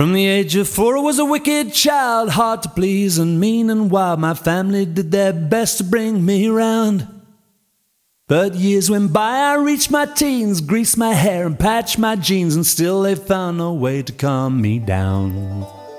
From the age of 4 I was a wicked child, hard to please and mean and wild. My family did their best to bring me round. But years went by, I reached my teens, greased my hair and patched my jeans, and still they found no way to calm me down.